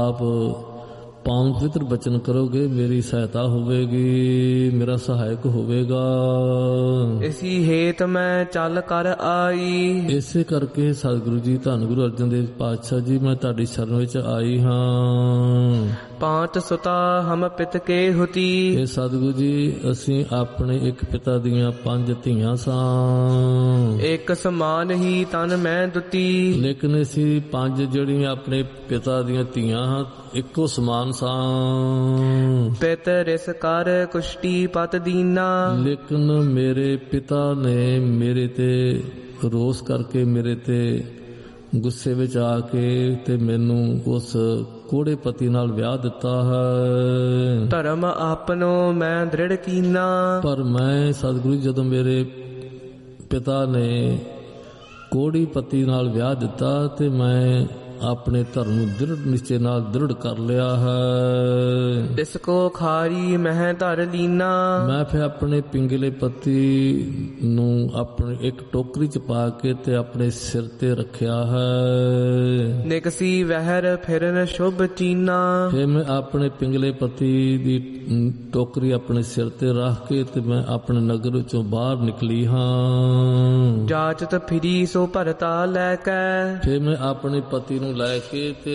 ਆਪ ਪਾਵਨ ਪਵਿੱਤਰ ਬਚਨ ਕਰੋਗੇ, ਮੇਰੀ ਸਹਾਇਤਾ ਹੋਵੇਗੀ, ਮੇਰਾ ਸਹਾਇਕ ਹੋਵੇਗਾ। ਇਸੀ ਹੇਤ ਮੈਂ ਚੱਲ ਕਰ ਆਈ। ਇਸੇ ਕਰਕੇ ਸਤਿਗੁਰੂ ਜੀ ਧੰਨ ਗੁਰੂ ਅਰਜਨ ਦੇਵ ਪਾਤਸ਼ਾਹ ਜੀ, ਮੈਂ ਤੁਹਾਡੀ ਸ਼ਰਨ ਵਿੱਚ ਆਈ ਹਾਂ। ਪਾਂਚ ਸੁਤਾ ਹਮ ਪਿਤ ਕੇ ਹੁਤੀ। ਇਹ ਸਤਿਗੁਰੂ ਜੀ, ਅਸੀਂ ਆਪਣੇ ਇੱਕ ਪਿਤਾ ਦੀਆਂ 5 ਧੀਆਂ ਸਾਂ। ਇੱਕ ਸਮਾਨ ਹੀ ਤਨ ਮੈਂ ਦੁਤੀ। ਲੇਕਿਨ ਅਸੀਂ 5 ਜਿਹੜੀਆਂ ਆਪਣੇ ਪਿਤਾ ਦੀਆਂ ਧੀਆਂ ਹਾਂ, ਇੱਕੋ ਸਮਾਨ ਸਾਂ। ਪਿਤ ਰਿਸ ਕਰ ਕੁਸ਼ਟੀ ਪਤ ਦੀਨਾ। ਲੇਕਿਨ ਮੇਰੇ ਪਿਤਾ ਨੇ ਮੇਰੇ ਤੇ ਰੋਸ ਕਰਕੇ, ਮੇਰੇ ਤੇ ਗੁੱਸੇ ਵਿੱਚ ਆ ਕੇ ਤੇ ਮੈਨੂੰ ਉਸ ਕੋੜੇ ਪਤੀ ਨਾਲ ਵਿਆਹ ਦਿੱਤਾ ਹੈ। ਧਰਮ ਆਪਨੋ ਮੈਂ ਦ੍ਰਿੜ ਕੀਨਾ। ਪਰ ਮੈਂ ਸਤਿਗੁਰੂ ਜਦੋਂ ਮੇਰੇ ਪਿਤਾ ਨੇ ਕੋੜੀ ਪਤੀ ਨਾਲ ਵਿਆਹ ਦਿੱਤਾ ਤੇ ਮੈਂ ਆਪਣੇ ਧਰਮ ਨੂੰ ਦ੍ਰਿੜ ਨਿਸ਼ਚੇ ਨਾਲ ਦ੍ਰਿੜ ਕਰ ਲਿਆ ਹੈ। ਇਸ ਕੋ ਖਾਰੀ ਮਹਿ ਧਰ ਲੀਨਾ। ਮੈਂ ਫਿਰ ਆਪਣੇ ਪਿੰਗਲੇ ਪਤੀ ਨੂੰ ਆਪਣੇ ਇੱਕ ਟੋਕਰੀ ਚ ਪਾ ਕੇ ਤੇ ਆਪਣੇ ਸਿਰ ਤੇ ਰੱਖਿਆ ਹੈ। ਨਿਕਸੀ ਵਹਿਰ ਫਿਰਨ ਸ਼ੁਭ ਚੀਨਾ। ਫਿਰ ਮੈਂ ਆਪਣੇ ਪਿੰਗਲੇ ਪਤੀ ਦੀ ਟੋਕਰੀ ਆਪਣੇ ਸਿਰ ਤੇ ਰੱਖ ਕੇ ਤੇ ਮੈਂ ਆਪਣੇ ਨਗਰ ਵਿੱਚੋਂ ਬਾਹਰ ਨਿਕਲੀ ਹਾਂ। ਜਾਚਤ ਫਿਰੀ ਸੋ ਭਰਤਾ ਲੈ ਕੇ। ਫਿਰ ਮੈਂ ਆਪਣੇ ਪਤੀ ਨੂੰ ਲੈ ਕੇ ਤੇ